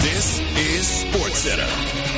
This is SportsCenter.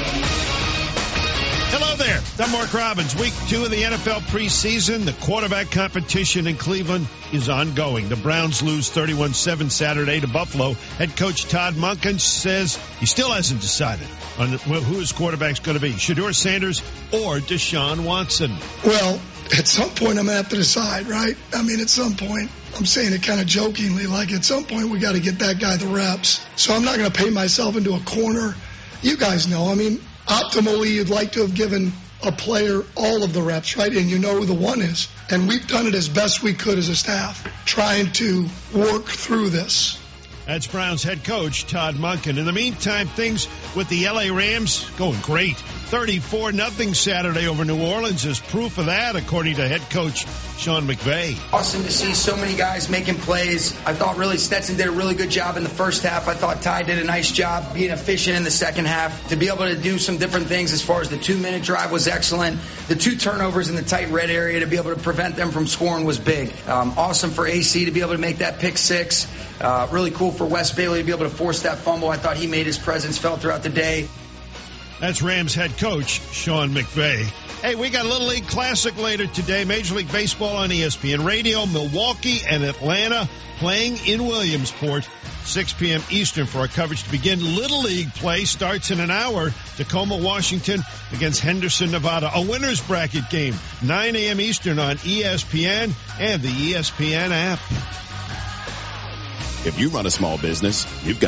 Hello there. I'm Mark Robbins. Week 2 of the NFL preseason. The quarterback competition in Cleveland is ongoing. The Browns lose 31-7 Saturday to Buffalo. Head coach Todd Monken says he still hasn't decided on who his quarterback's going to be, Shedeur Sanders or Deshaun Watson. Well, at some point I'm going to have to decide, right? I mean, at some point, I'm saying it kind of jokingly, like at some point we got to get that guy the reps. So I'm not going to pay myself into a corner. You guys know, I mean, optimally, you'd like to have given a player all of the reps, right? And you know who the one is. And we've done it as best we could as a staff, trying to work through this. That's Browns head coach Todd Monken. In the meantime, things with the L.A. Rams going great. 34-0 Saturday over New Orleans is proof of that, according to head coach Sean McVay. Awesome to see so many guys making plays. I thought really Stetson did a really good job in the first half. I thought Ty did a nice job being efficient in the second half. To be able to do some different things as far as the 2-minute drive was excellent. The 2 turnovers in the tight red area to be able to prevent them from scoring was big. Awesome for AC to be able to make that pick 6. Really cool for Wes Bailey to be able to force that fumble. I thought he made his presence felt throughout the day. That's Rams head coach Sean McVay. Hey, we got a Little League Classic later today. Major League Baseball on ESPN Radio. Milwaukee and Atlanta playing in Williamsport. 6 p.m. Eastern for our coverage to begin. Little League play starts in an hour. Tacoma, Washington against Henderson, Nevada. A winner's bracket game. 9 a.m. Eastern on ESPN and the ESPN app. If you run a small business, you've got